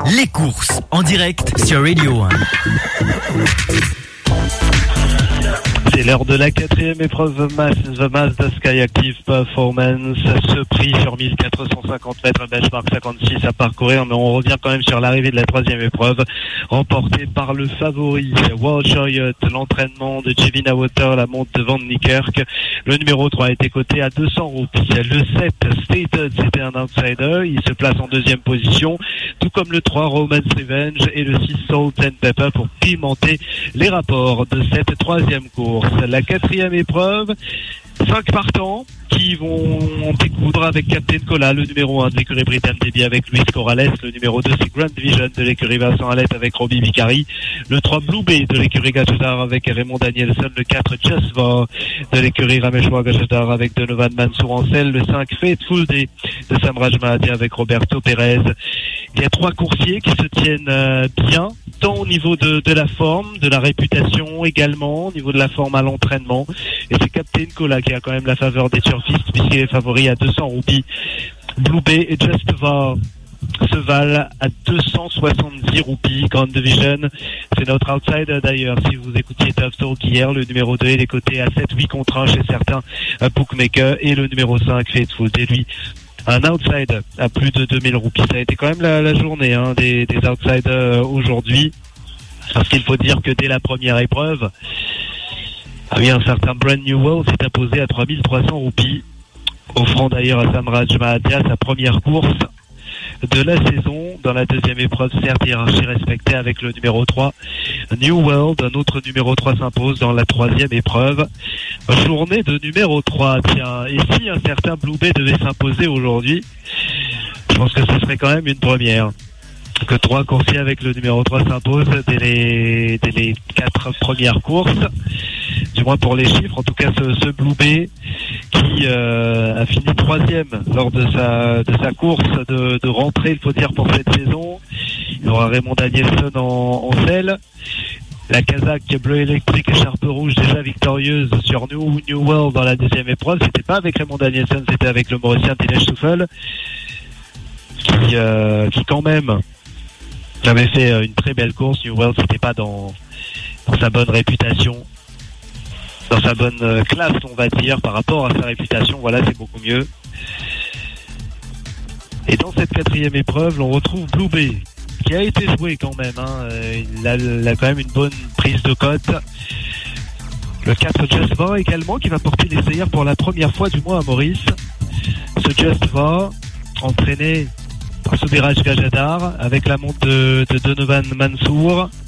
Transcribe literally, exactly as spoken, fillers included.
Les courses en direct sur Radio un. C'est l'heure de la quatrième épreuve The Mazda Sky Active Performance. Ce prix sur mille quatre cent cinquante mètres, benchmark cinquante-six à parcourir, mais on revient quand même sur l'arrivée de la troisième épreuve, remportée par le favori World Chariot, l'entraînement de Jevina Water, la monte de Van Niekerk. Le numéro trois a été coté à deux cents roupies. Le sept, Stated, c'était un outsider, il se place en deuxième position, tout comme le trois, Roman's Revenge, et le six, Salt and Pepper, pour pimenter les rapports de cette troisième course. La quatrième épreuve, cinq partants qui vont en découdre avec Captain Cola, le numéro un de l'écurie Britann Deby avec Luis Corrales, le numéro deux c'est Grand Vision de l'écurie Vincent Hallett avec Robbie Vicari, le trois Blue Bay de l'écurie Gajadar avec Raymond Danielson, le quatre Just For de l'écurie Rameshwar Gajadar avec Donovan Mansour en selle, le cinq Faithful Day de Samraj Mahathir avec Roberto Perez. Il y a trois coursiers qui se tiennent euh, bien, tant au niveau de, de la forme, de la réputation également, au niveau de la forme à l'entraînement. Et c'est Captain Cola qui a quand même la faveur des turfistes puisqu'il est favori à deux cents roupies. Blue Bay et Just For se valent à deux cent soixante-dix roupies. Grand Division, c'est notre outsider d'ailleurs. Si vous écoutiez Tough Talk hier, le numéro deux il est coté à sept huit contre un chez certains bookmakers. Et le numéro cinq, Faithful Day, lui, un outside à plus de deux mille roupies. Ça a été quand même la, la journée hein, des, des outsiders aujourd'hui. Parce qu'il faut dire que dès la première épreuve, ah oui, un certain Brand New World s'est imposé à trois mille trois cents roupies, offrant d'ailleurs à Samraj Mahathir sa première course de la saison. Dans la deuxième épreuve, certes, hiérarchie respectée avec le numéro trois. New World, un autre numéro trois s'impose dans la troisième épreuve. Journée de numéro trois, tiens. Et si un certain Blue Bay devait s'imposer aujourd'hui, je pense que ce serait quand même une première. Que trois coursiers avec le numéro trois s'imposent dès les, dès les quatre premières courses. Du moins pour les chiffres, en tout cas ce, ce Blue Bay qui euh, a fini troisième lors de sa de sa course de, de rentrée, il faut dire, pour cette saison. Il y aura Raymond Danielson en, en selle. La Kazakh bleu électrique et charpe rouge déjà victorieuse sur New, New World dans la deuxième épreuve. C'était pas avec Raymond Danielson, c'était avec le Mauricien Dinesh Souffel qui, euh, qui quand même avait fait une très belle course. New World, c'était pas dans, dans sa bonne réputation, dans sa bonne classe, on va dire, par rapport à sa réputation. Voilà, c'est beaucoup mieux. Et dans cette quatrième épreuve, l'on retrouve Blue Bay, qui a été joué quand même. Hein. Il, a, il a quand même une bonne prise de cote. Le quatre Just For également, qui va porter les essayeurs pour la première fois du mois à Maurice. Ce Just For, entraîné par Subiraj Gajadar, avec la monte de, de Donovan Mansour.